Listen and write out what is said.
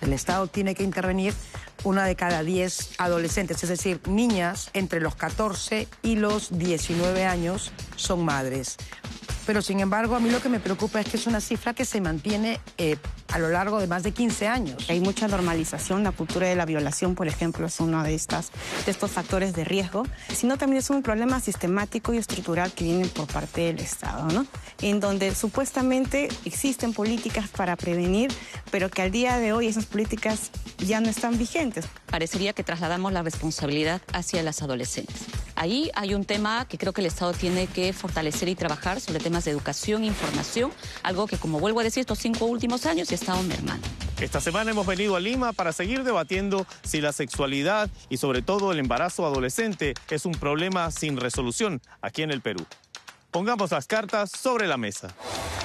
El Estado tiene que intervenir 1 de cada 10 adolescentes, es decir, niñas entre los 14 y los 19 años son madres. Pero, sin embargo, a mí lo que me preocupa es que es una cifra que se mantiene a lo largo de más de 15 años. Hay mucha normalización, la cultura de la violación, por ejemplo, es uno de estos factores de riesgo, sino también es un problema sistemático y estructural que viene por parte del Estado, ¿no? En donde supuestamente existen políticas para prevenir, pero que al día de hoy esas políticas ya no están vigentes. Parecería que trasladamos la responsabilidad hacia las adolescentes. Ahí hay un tema que creo que el Estado tiene que fortalecer y trabajar sobre temas de educación e información, algo que, como vuelvo a decir, estos 5 últimos años ha estado mermando. Esta semana hemos venido a Lima para seguir debatiendo si la sexualidad y sobre todo el embarazo adolescente es un problema sin resolución aquí en el Perú. Pongamos las cartas sobre la mesa.